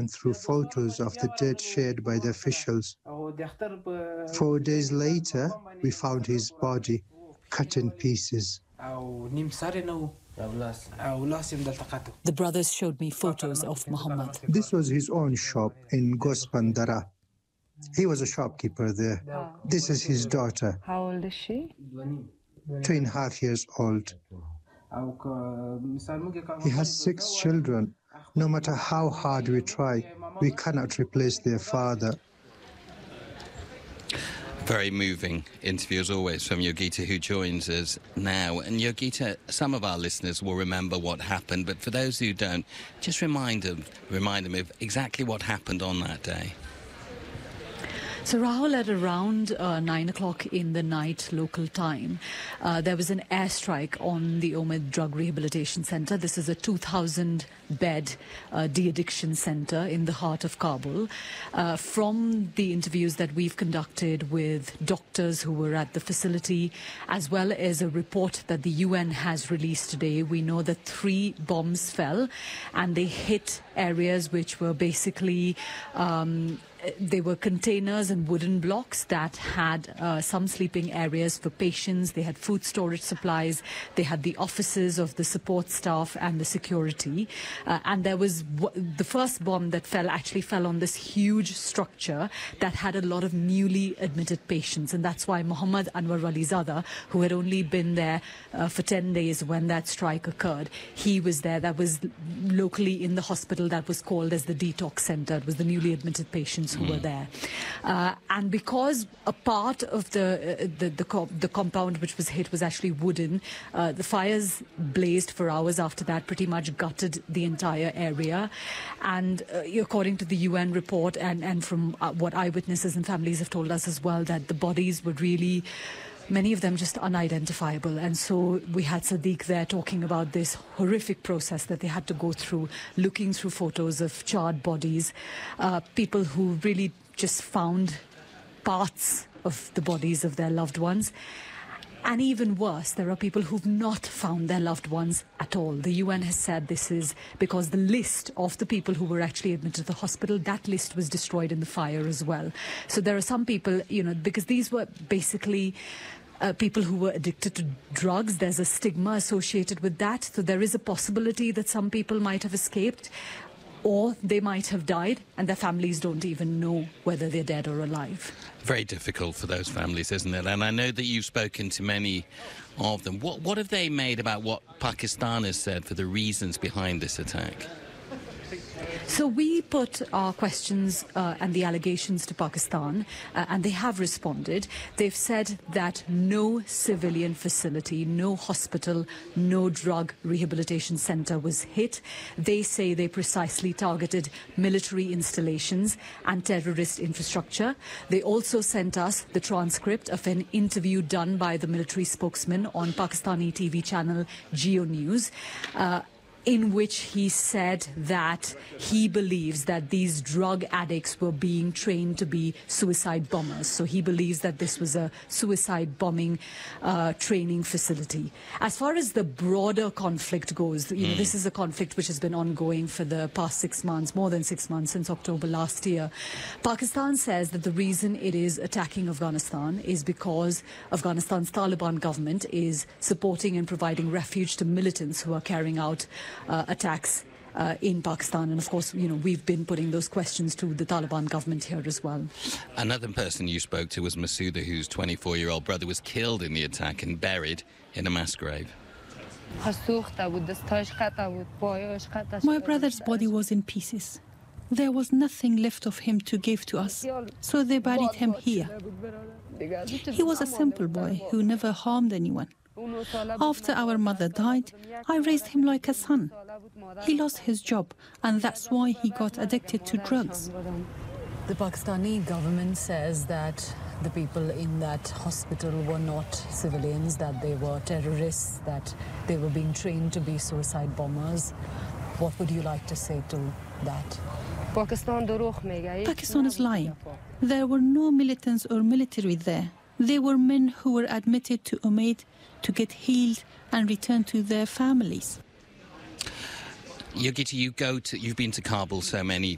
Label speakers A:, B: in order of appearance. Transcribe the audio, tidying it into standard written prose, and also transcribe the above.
A: went through photos of the dead shared by the officials. 4 days later, we found his body cut in pieces.
B: The brothers showed me photos of Muhammad.
A: This was his own shop in Gospandara. He was a shopkeeper there. This is his daughter.
C: How old is she?
A: 2.5 years old. He has 6 children. No matter how hard we try, we cannot replace their father.
D: Very moving interview, as always, from Yogita, who joins us now. And Yogita, some of our listeners will remember what happened, but for those who don't, just remind them of exactly what happened on that day.
B: So Rahul, at around 9 o'clock in the night local time, there was an airstrike on the Omid Drug Rehabilitation Centre. This is a 2,000-bed de-addiction centre in the heart of Kabul. From the interviews that we've conducted with doctors who were at the facility, as well as a report that the UN has released today, we know that 3 bombs fell and they hit areas which were basically they were containers and wooden blocks that had some sleeping areas for patients. They had food storage supplies. They had the offices of the support staff and the security. And there was the first bomb that actually fell on this huge structure that had a lot of newly admitted patients. And that's why Muhammad Anwar Walizada, who had only been there for 10 days when that strike occurred, he was there. That was locally in the hospital that was called as the detox center. It was the newly admitted patients who were there. And because a part of the compound which was hit was actually wooden, the fires blazed for hours after that, pretty much gutted the entire area. And according to the UN report and from what eyewitnesses and families have told us as well, that the bodies were really, many of them just unidentifiable. And so we had Sadiq there talking about this horrific process that they had to go through, looking through photos of charred bodies, people who really just found parts of the bodies of their loved ones. And even worse, there are people who've not found their loved ones at all. The UN has said this is because the list of the people who were actually admitted to the hospital, that list was destroyed in the fire as well. So there are some people, because these were basically people who were addicted to drugs. There's a stigma associated with that. So there is a possibility that some people might have escaped, or they might have died, and their families don't even know whether they're dead or alive.
D: Very difficult for those families, isn't it? And I know that you've spoken to many of them. What have they made about what Pakistan has said for the reasons behind this attack?
B: So we put our questions and the allegations to Pakistan, and they have responded. They've said that no civilian facility, no hospital, no drug rehabilitation center was hit. They say they precisely targeted military installations and terrorist infrastructure. They also sent us the transcript of an interview done by the military spokesman on Pakistani TV channel Geo News, in which he said that he believes that these drug addicts were being trained to be suicide bombers. So he believes that this was a suicide bombing training facility. As far as the broader conflict goes, this is a conflict which has been ongoing for the past 6 months, more than 6 months, since October last year. Pakistan says that the reason it is attacking Afghanistan is because Afghanistan's Taliban government is supporting and providing refuge to militants who are carrying out attacks in Pakistan. And of course, we've been putting those questions to the Taliban government here as well.
D: Another person you spoke to was Masouda, whose 24-year-old brother was killed in the attack and buried in a mass grave.
E: My brother's body was in pieces. There was nothing left of him to give to us, so they buried him here. He was a simple boy who never harmed anyone. After our mother died, I raised him like a son. He lost his job, and that's why he got addicted to drugs.
B: The Pakistani government says that the people in that hospital were not civilians, that they were terrorists, that they were being trained to be suicide bombers. What would you like to say to that?
E: Pakistan is lying. There were no militants or military there. They were men who were admitted to Omid to get healed and return to their families.
D: Yogita, you've been to Kabul so many